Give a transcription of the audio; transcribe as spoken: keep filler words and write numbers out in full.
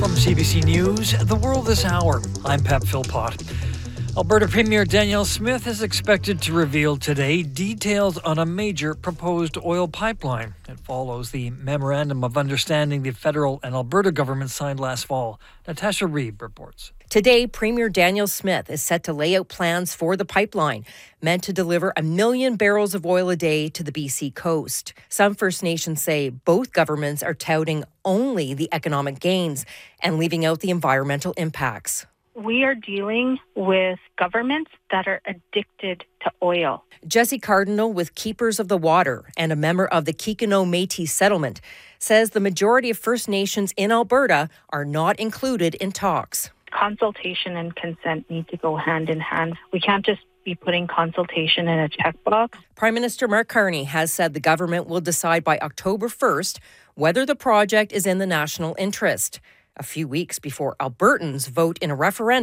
From C B C News, The World This Hour, I'm Pep Philpott. Alberta Premier Danielle Smith is expected to reveal today details on a major proposed oil pipeline. It follows the Memorandum of Understanding the federal and Alberta governments signed last fall. Natasha Reeb reports. Today, Premier Danielle Smith is set to lay out plans for the pipeline, meant to deliver a million barrels of oil a day to the B C coast. Some First Nations say both governments are touting only the economic gains and leaving out the environmental impacts. We are dealing with governments that are addicted to oil. Jesse Cardinal with Keepers of the Water and a member of the Kikino Métis settlement says the majority of First Nations in Alberta are not included in talks. Consultation and consent need to go hand in hand. We can't just be putting consultation in a checkbox. Prime Minister Mark Carney has said the government will decide by October first whether the project is in the national interest, a few weeks before Albertans vote in a referendum